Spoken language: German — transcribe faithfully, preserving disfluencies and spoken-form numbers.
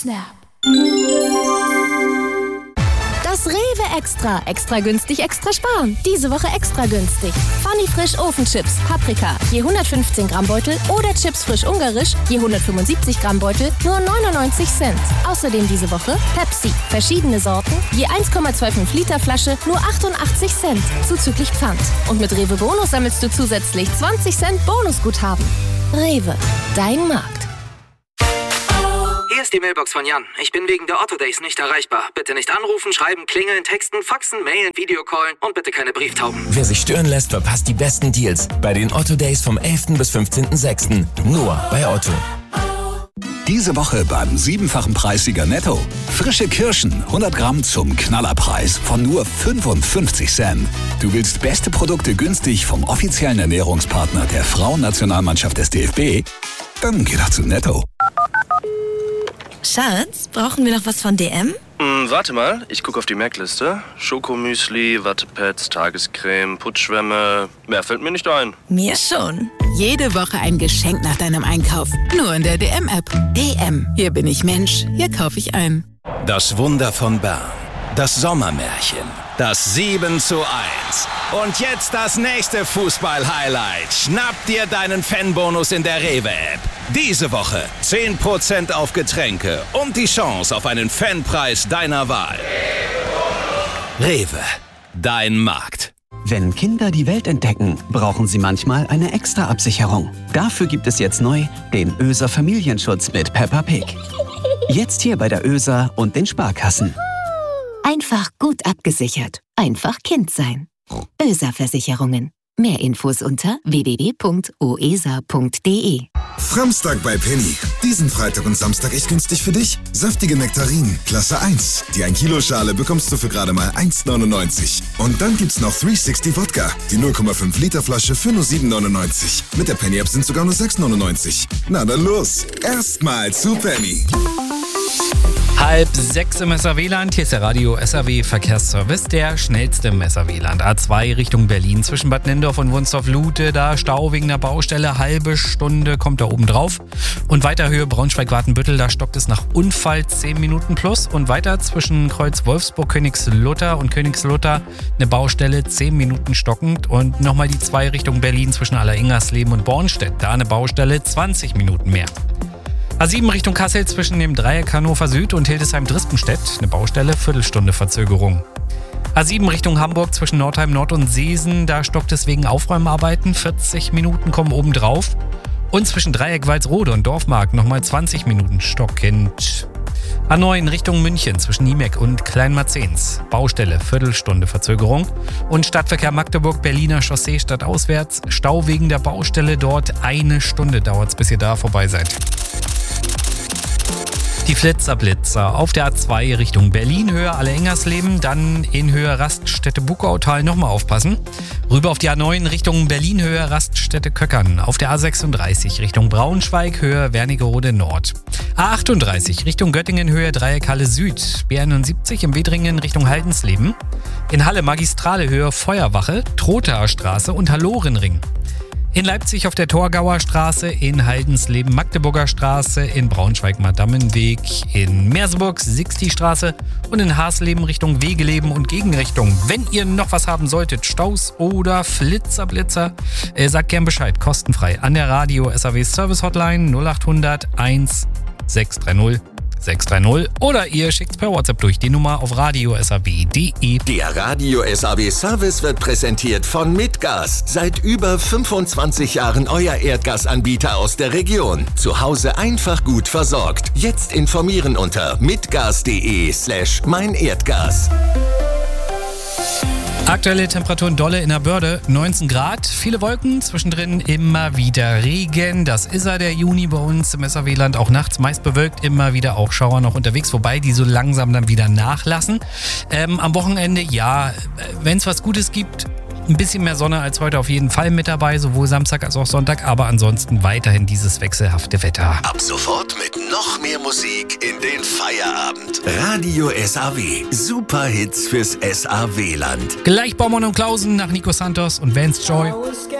Snap. Das Rewe Extra. Extra günstig, extra sparen. Diese Woche extra günstig. Funny Frisch Ofenchips, Paprika, je hundertfünfzehn Gramm Beutel oder Chips frisch ungarisch, je hundertfünfundsiebzig Gramm Beutel, nur neunundneunzig Cent. Außerdem diese Woche Pepsi, verschiedene Sorten, je eins Komma fünfundzwanzig Liter Flasche, nur achtundachtzig Cent, zuzüglich Pfand. Und mit Rewe Bonus sammelst du zusätzlich zwanzig Cent Bonusguthaben. Rewe, dein Markt. Hier ist die Mailbox von Jan. Ich bin wegen der Otto Days nicht erreichbar. Bitte nicht anrufen, schreiben, klingeln, texten, faxen, mailen, Videocallen und bitte keine Brieftauben. Wer sich stören lässt, verpasst die besten Deals bei den Otto Days vom elften bis fünfzehnten sechsten Nur bei Otto. Diese Woche beim siebenfachen Preissieger Netto. Frische Kirschen, hundert Gramm zum Knallerpreis von nur fünfundfünfzig Cent. Du willst beste Produkte günstig vom offiziellen Ernährungspartner der Frauennationalmannschaft des D F B? Dann geh doch zu Netto. Schatz, brauchen wir noch was von D M? Hm, warte mal, ich gucke auf die Merkliste. Schokomüsli, Wattepads, Tagescreme, Putzschwämme. Mehr fällt mir nicht ein. Mir schon. Jede Woche ein Geschenk nach deinem Einkauf. Nur in der D M-App. D M. Hier bin ich Mensch. Hier kaufe ich ein. Das Wunder von Bern. Das Sommermärchen. Das sieben zu eins. Und jetzt das nächste Fußball-Highlight. Schnapp dir deinen Fanbonus in der Rewe-App. Diese Woche zehn Prozent auf Getränke und die Chance auf einen Fanpreis deiner Wahl. Rewe, dein Markt. Wenn Kinder die Welt entdecken, brauchen sie manchmal eine extra Absicherung. Dafür gibt es jetzt neu den Öser Familienschutz mit Peppa Pig. Jetzt hier bei der Öser und den Sparkassen. Einfach gut abgesichert. Einfach Kind sein. Öser Versicherungen. Mehr Infos unter w w w punkt o e s a punkt d e. Framstag bei Penny. Diesen Freitag und Samstag echt günstig für dich. Saftige Nektarinen, Klasse eins. Die ein Kilo Schale bekommst du für gerade mal eins neunundneunzig. Und dann gibt's noch dreihundertsechzig Wodka. Die null Komma fünf Liter Flasche für nur sieben neunundneunzig. Mit der Penny App sind sogar nur sechs neunundneunzig. Na dann los. Erstmal zu Penny. Halb sechs im S R W-Land. Hier ist der Radio S R W Verkehrsservice, der schnellste im S R W-Land. A zwei Richtung Berlin zwischen Bad Nendorf und Wunstorf-Lute. Da Stau wegen der Baustelle. Halbe Stunde kommt da oben drauf. Und weiter Höhe Braunschweig-Wartenbüttel. Da stockt es nach Unfall zehn Minuten plus. Und weiter zwischen Kreuz Wolfsburg, Königslutter und Königslutter eine Baustelle zehn Minuten stockend. Und nochmal die zwei Richtung Berlin zwischen Aller-Ingersleben und Bornstedt. Da eine Baustelle zwanzig Minuten mehr. A sieben Richtung Kassel zwischen dem Dreieck Hannover Süd und Hildesheim-Drispenstedt. Eine Baustelle, Viertelstunde Verzögerung. A sieben Richtung Hamburg zwischen Nordheim Nord und Seesen. Da stockt es wegen Aufräumarbeiten. vierzig Minuten kommen oben drauf. Und zwischen Dreieck Walsrode und Dorfmark nochmal zwanzig Minuten stockend. A neun Richtung München zwischen Niemeck und Kleinmarzens. Baustelle, Viertelstunde Verzögerung. Und Stadtverkehr Magdeburg-Berliner Chaussee stadtauswärts. Stau wegen der Baustelle dort. Eine Stunde dauert es, bis ihr da vorbei seid. Die Flitzerblitzer auf der A zwei Richtung Berlin, Höhe Aller-Ingersleben, dann in Höhe Raststätte Buckautal nochmal aufpassen. Rüber auf die A neun Richtung Berlin, Höhe Raststätte Köckern. Auf der A sechsunddreißig Richtung Braunschweig, Höhe Wernigerode Nord. A achtunddreißig Richtung Göttingen, Höhe Dreieck Halle Süd. B einundsiebzig im Wedringen Richtung Haldensleben. In Halle Magistrale, Höhe Feuerwache, Trothaer Straße und Hallorenring. In Leipzig auf der Torgauer Straße, in Haldensleben Magdeburger Straße, in Braunschweig Madammenweg, in Merseburg Sixti-Straße und in Hasleben Richtung Wegeleben und Gegenrichtung. Wenn ihr noch was haben solltet, Staus oder Flitzerblitzer, äh, sagt gern Bescheid, kostenfrei an der Radio S R W Service Hotline null acht hundert eins sechs drei null sechs drei null oder ihr schickt's per WhatsApp durch die Nummer auf radio s r w punkt d e. Der Radio S R W Service wird präsentiert von Mitgas. Seit über fünfundzwanzig Jahren euer Erdgasanbieter aus der Region. Zu Hause einfach gut versorgt. Jetzt informieren unter mitgas.de slash mein Erdgas. Aktuelle Temperaturen dolle in der Börde, neunzehn Grad, viele Wolken, zwischendrin immer wieder Regen. Das ist ja der Juni bei uns im S R W-Land, auch nachts meist bewölkt, immer wieder auch Schauer noch unterwegs, wobei die so langsam dann wieder nachlassen. Ähm, am Wochenende, ja, wenn es was Gutes gibt, ein bisschen mehr Sonne als heute auf jeden Fall mit dabei, sowohl Samstag als auch Sonntag, aber ansonsten weiterhin dieses wechselhafte Wetter. Ab sofort mit noch mehr Musik in den Feierabend. Radio S R W, super Hits fürs S R W-Land. Gleich Baumann und Klausen nach Nico Santos und Vance Joy.